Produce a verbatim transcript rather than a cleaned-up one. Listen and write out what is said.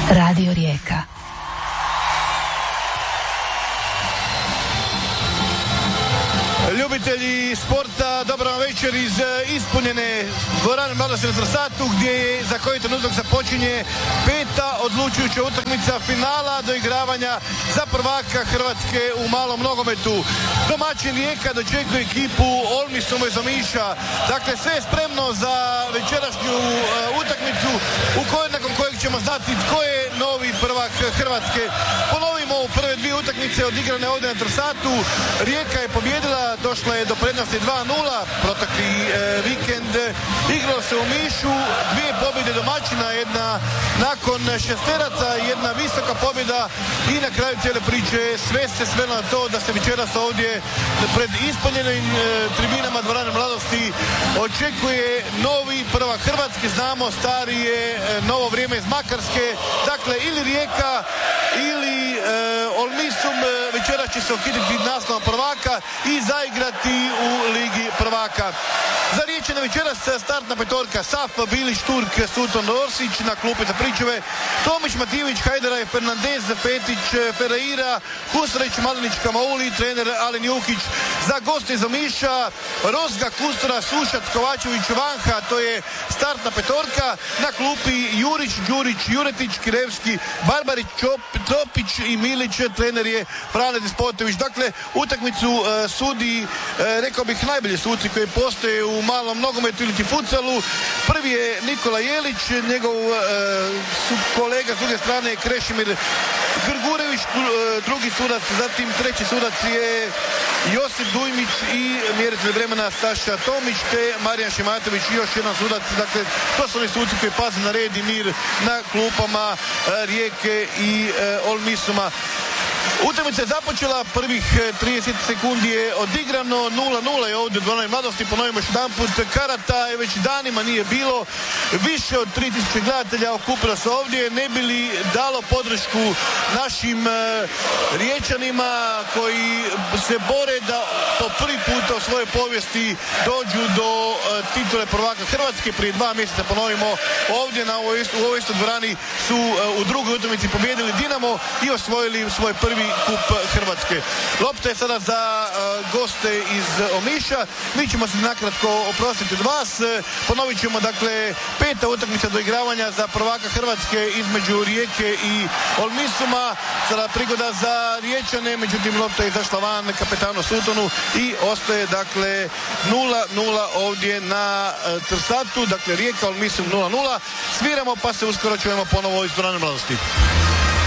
Radio Rijeka. Ljubitelji sporta, dobra vam večer iz ispunjene dvorane Mladosti na Trsatu, gdje je za koji trenutak započinje peta odlučujuća utakmica finala doigravanja za prvaka Hrvatske u malom nogometu. Domaćin Rijeka dočekuje ekipu Olmisuma iz Omiša. Dakle, sve je spremno za večerašnju uh, utakmicu u kojoj, nakon kojeg ćemo znati tko je novi prvak Hrvatske. Ponovimo u prve dvije utakmice odigrane ovdje na Trsatu. Rijeka je pobjedila, došla je do prednosti dva nula, protekli e, vikend igralo se u Omišu, dvije pobjede domaćina, jedna nakon šesteraca, jedna visoka pobjeda i na kraju cijele priče sve se svelo na to da se večeras ovdje pred ispaljenim e, tribinama dvorane Mladosti očekuje novi prvak Hrvatske. Znamo, stari je e, novo vrijeme iz Makarske, dakle ili Rijeka ili e, Olmisum večeras će se okititi naslovom prvaka i zaigrati u Ligi prvaka. Za Riječane večeras startna petorka: Saf, Bilić, Turk, Sultan Rosić, na klupi za pričuve Tomić, Matijević, Hajderaj, Fernandez, Petić, Ferreira, Husreć, Malinić, Kamauli, trener Alen Jukić. Za goste iz Omiša Rozga, Kustura, Sušac, Kovačević, Vanha, to je startna petorka. Na klupi Jurić, Đurić, Juretić, Kirevski, Barbarić, Čop, Tropić i Milić, trener je Frane Despotović. Dakle, utakmicu uh, sudi, uh, rekao bih, najbolje suci koji postoje u malom nogometu ili futsalu. Prvi je Nikola Jelić, njegov uh, su kolega s druge strane Krešimir Grgurević, uh, drugi sudac, zatim treći sudac je Josip Dujmić i mjeritelj vremena Saša Tomić, te Marijan Šimatović i još jedan sudac. Dakle, to su oni suci koji paze na red i mir na klupama uh, Rijeke i uh, Olmisuma. Utakmica je započela, prvih trideset sekundi je odigrano, nula nula je ovdje u dvorani Mladosti. Ponovimo još jedanput, karata je već danima nije bilo, više od tri tisuće gledatelja okupilo se ovdje, ne bi li dalo podršku našim uh, Riječanima koji se bore da po prvi puta u svojoj povijesti dođu do uh, titule prvaka Hrvatske. Prije dva mjeseca, ponovimo, ovdje na ovoj, u ovoj istoj dvorani su uh, u drugoj utakmici pobijedili Dinamo i osvojili svoj prvi kup Hrvatske. Lopta je sada za uh, goste iz Omiša. Mi ćemo se nakratko oprostiti od vas. Ponovit ćemo, dakle, peta utakmica doigravanja za prvaka Hrvatske između Rijeke i Olmisuma. Sada prigoda za Riječane, međutim lopta je izašla van kapetanu Sultanu i ostaje, dakle, nula nula ovdje na uh, Trsatu. Dakle, Rijeka, Olmisum nula nula. Sviramo pa se uskoro čujemo ponovo iz dvorane Mladosti.